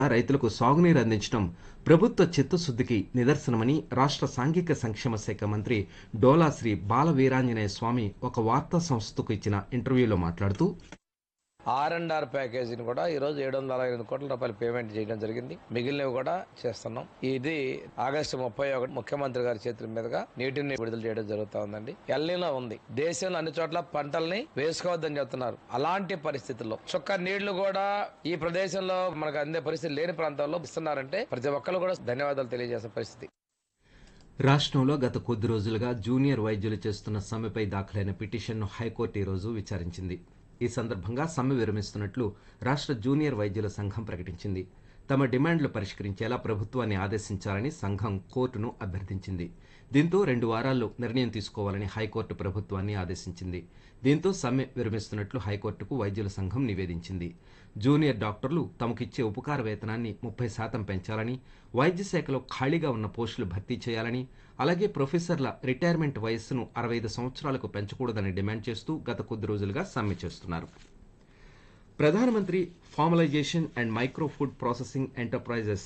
రైతులకు సాగునీరు అందించడం ప్రభుత్వ చిత్తశుద్ధికి నిదర్శనమని రాష్ట్ర సాంఘిక సంక్షేమ శాఖ మంత్రి డోలా శ్రీ బాల వీరాంజనేయ స్వామి ఒక వార్తా సంస్థకు ఇచ్చిన ఇంటర్వ్యూలో మాట్లాడుతూ R&R ప్యాకేజీని కూడా ఈ రోజు 758 కోట్ల రూపాయలు పేమెంట్ చేయడం జరిగింది. మిగిలినవి కూడా చేస్తున్నాం. ఇది ఆగస్టు 31 ముఖ్యమంత్రి గారి చేతుల మీదుగా నీటిని విడుదల చేయడం జరుగుతా ఉందండి. ఎల్నినో ఉంది. దేశంలో అన్ని చోట్ల పంటల్ని వేసుకోవద్దని చెప్తున్నారు. అలాంటి పరిస్థితుల్లో చుక్క నీళ్లు కూడా ఈ ప్రదేశంలో మనకు అందే పరిస్థితి లేని ప్రాంతాల్లో ఇస్తున్నారంటే ప్రతి ఒక్కరు కూడా ధన్యవాదాలు తెలియజేసే పరిస్థితి. రాష్ట్రంలో గత కొద్ది రోజులుగా జూనియర్ వైద్యులు చేస్తున్న సమ్మెపై దాఖలైన పిటిషన్ను హైకోర్టు ఈ రోజు విచారించింది. ఈ సందర్భంగా సమ్మె విరమిస్తున్నట్లు రాష్ట్ర జూనియర్ వైద్యుల సంఘం ప్రకటించింది. తమ డిమాండ్లు పరిష్కరించేలా ప్రభుత్వాన్ని ఆదేశించాలని సంఘం కోర్టును అభ్యర్థించింది. దీంతో 2 వారాల్లో నిర్ణయం తీసుకోవాలని హైకోర్టు ప్రభుత్వాన్ని ఆదేశించింది. దీంతో సమ్మె విరమిస్తున్నట్లు హైకోర్టుకు వైద్యుల సంఘం నివేదించింది. జూనియర్ డాక్టర్లు తమకిచ్చే ఉపకార వేతనాన్ని 30% పెంచాలని, వైద్య శాఖలో ఖాళీగా ఉన్న పోస్టులు భర్తీ చేయాలని, అలాగే ప్రొఫెసర్ల రిటైర్మెంట్ వయస్సును 65 సంవత్సరాలకు పెంచకూడదని డిమాండ్ చేస్తూ గత కొద్ది రోజులుగా సమ్మె చేస్తున్నారు. ప్రధానమంత్రి formalisation and micro food processing enterprises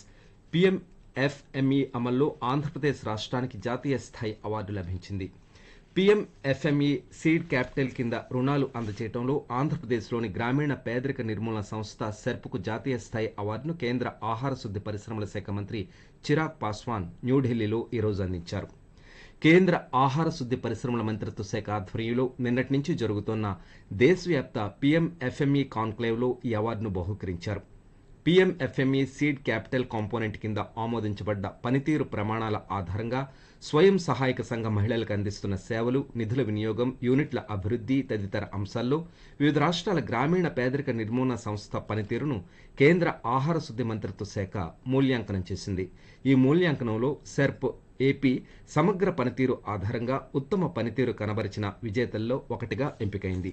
PMFME అమల్లో ఆంధ్రప్రదేశ్ రాష్ట్రానికి జాతీయ స్థాయి అవార్డు లభించింది. PMFME సీడ్ క్యాపిటల్ కింద రుణాలు అందజేయడంలో ఆంధ్రప్రదేశ్లోని గ్రామీణ పేదరిక నిర్మూలన సంస్థ సెర్ప్కు జాతీయ స్థాయి అవార్డును కేంద్ర ఆహార శుద్ధి పరిశ్రమల శాఖ మంత్రి చిరాగ్ పాస్వాన్ న్యూఢిల్లీలో ఈరోజు అందించారు. కేంద్ర ఆహార శుద్ధి పరిశ్రమల మంత్రిత్వ శాఖ ఆధ్వర్యంలో నిన్నటి నుంచి జరుగుతోన్న దేశవ్యాప్త PMFME కాన్క్లేవ్లో ఈ అవార్డును బహూకరించారు. PMFME సీడ్ క్యాపిటల్ కాంపోనెంట్ కింద ఆమోదించబడ్డ పనితీరు ప్రమాణాల ఆధారంగా స్వయం సహాయక సంఘ మహిళలకు అందిస్తున్న సేవలు, నిధుల వినియోగం, యూనిట్ల అభివృద్ధి తదితర అంశాల్లో వివిధ రాష్ట్రాల గ్రామీణ పేదరిక నిర్మూలన సంస్థ పనితీరును కేంద్ర ఆహార శుద్ధి మంత్రిత్వ శాఖ మూల్యాంకనం చేసింది. ఈ మూల్యాంకనంలో సెర్ప్ ఏపీ సమగ్ర పనితీరు ఆధారంగా ఉత్తమ పనితీరు కనబరిచిన విజేతల్లో ఒకటిగా ఎంపికైంది.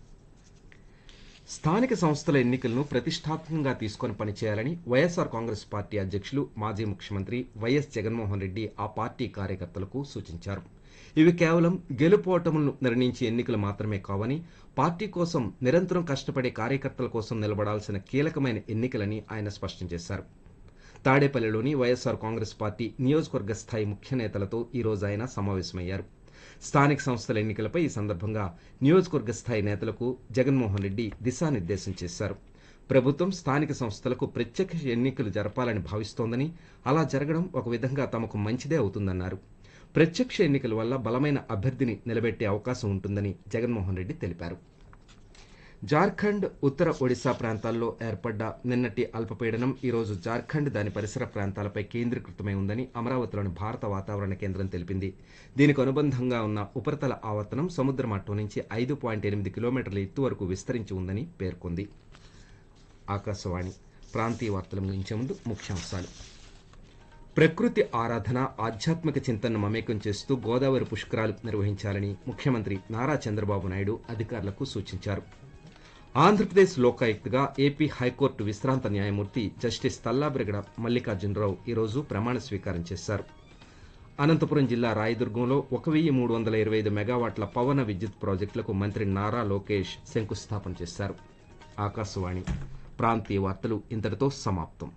స్థానిక సంస్థల ఎన్నికలను ప్రతిష్టాత్మకంగా తీసుకొని పనిచేయాలని వైఎస్ఆర్ కాంగ్రెస్ పార్టీ అధ్యక్షులు, మాజీ ముఖ్యమంత్రి వైఎస్ జగన్మోహన్ రెడ్డి ఆ పార్టీ కార్యకర్తలకు సూచించారు. ఇవి కేవలం గెలుపోటములను నిర్ణయించే ఎన్నికలు మాత్రమే కావని, పార్టీ కోసం నిరంతరం కష్టపడే కార్యకర్తల కోసం నిలబడాల్సిన కీలకమైన ఎన్నికలని ఆయన స్పష్టం చేశారు. తాడేపల్లిలోని వైఎస్ఆర్ కాంగ్రెస్ పార్టీ నియోజకవర్గ స్థాయి ముఖ్య నేతలతో ఈ రోజు ఆయన సమావేశమయ్యారు. స్థానిక సంస్థల ఎన్నికలపై ఈ సందర్భంగా నియోజకవర్గ స్థాయి నేతలకు జగన్మోహన్ రెడ్డి దిశానిర్దేశం చేశారు. ప్రభుత్వం స్థానిక సంస్థలకు ప్రత్యక్ష ఎన్నికలు జరపాలని భావిస్తోందని, అలా జరగడం ఒక విధంగా తమకు మంచిదే అవుతుందన్నారు. ప్రత్యక్ష ఎన్నికల వల్ల బలమైన అభ్యర్థిని నిలబెట్టే అవకాశం ఉంటుందని జగన్మోహన్ రెడ్డి తెలిపారు. జార్ఖండ్, ఉత్తర ఒడిశా ప్రాంతాల్లో ఏర్పడ్డ నిన్నటి అల్పపీడనం ఈ రోజు జార్ఖండ్, దాని పరిసర ప్రాంతాలపై కేంద్రీకృతమై ఉందని అమరావతిలోని భారత వాతావరణ కేంద్రం తెలిపింది. దీనికి అనుబంధంగా ఉన్న ఉపరితల ఆవర్తనం సముద్ర మట్టం నుంచి 5.8 కిలోమీటర్ల ఎత్తు వరకు విస్తరించి ఉందని పేర్కొంది. ఆకాశవాణి ప్రాంతీయ వార్తలు ముగించే ముందు ముఖ్యాంశాలు. ప్రకృతి ఆరాధన, ఆధ్యాత్మిక చింతనను మమేకం చేస్తూ గోదావరి పుష్కరాలు నిర్వహించాలని ముఖ్యమంత్రి నారా చంద్రబాబు నాయుడు అధికారులకు సూచించారు. ఆంధ్రప్రదేశ్ లోకాయుక్తగా ఏపీ హైకోర్టు విశ్రాంత న్యాయమూర్తి జస్టిస్ తల్లాబ్రిగడ మల్లికార్జునరావు ఈరోజు ప్రమాణ స్వీకారం చేశారు. అనంతపురం జిల్లా రాయదుర్గంలో 1325 మెగావాట్ల పవన విద్యుత్ ప్రాజెక్టులకు మంత్రి నారా లోకేష్ శంకుస్థాపన చేశారు. ఆకాశవాణి ప్రాంతీయ వార్తలు ఇంతటితో సమాప్తం.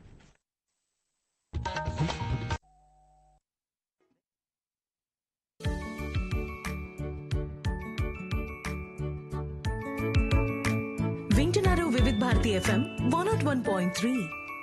వింటున్నారు వివిధ భారతి FM 101.3.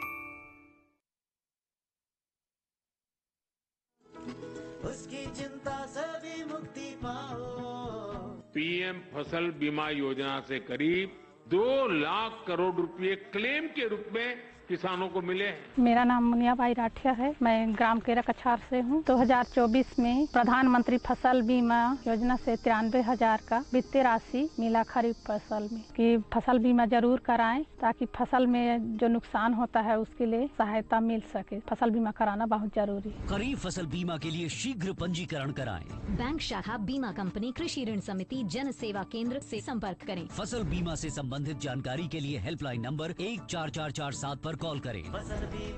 उसकी चिंता से भी मुक्ति पाओ। पीएम फसल बीमा योजना से करीब 2 लाख करोड़ रुपए क्लेम के रूप में किसानों को मिले हैं। मेरा नाम मुनियाबाई राठिया है। मैं ग्राम केरा कछार से हूँ। 2024 में प्रधानमंत्री फसल बीमा योजना से 93,000 का वित्तीय राशि मिला खरीफ फसल में, कि फसल बीमा जरूर कराएं ताकि फसल में जो नुकसान होता है उसके लिए सहायता मिल सके। फसल बीमा कराना बहुत जरूरी है। खरीफ फसल बीमा के लिए शीघ्र पंजीकरण कराएं। बैंक शाखा, बीमा कंपनी, कृषि ऋण समिति, जन सेवा केंद्र से संपर्क करें। फसल बीमा से संबंधित जानकारी के लिए हेल्पलाइन नंबर 1444 पर कॉल करें।